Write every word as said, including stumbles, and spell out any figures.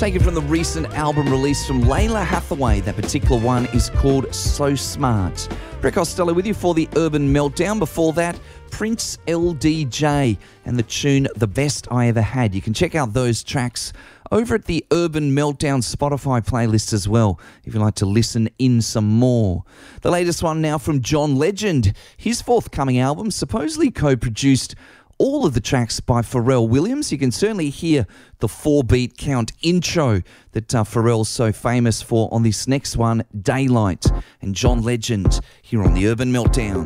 Taken from the recent album release from Layla Hathaway. That particular one is called So Smart. Rick Costello with you for the Urban Meltdown. Before that, Prince L D J and the tune The Best I Ever Had. You can check out those tracks over at the Urban Meltdown Spotify playlist as well, if you'd like to listen in some more. The latest one now from John Legend. His forthcoming album supposedly co-produced all of the tracks by Pharrell Williams. You can certainly hear the four-beat count intro that uh, Pharrell's so famous for on this next one, Daylight. And John Legend here on the Urban Meltdown.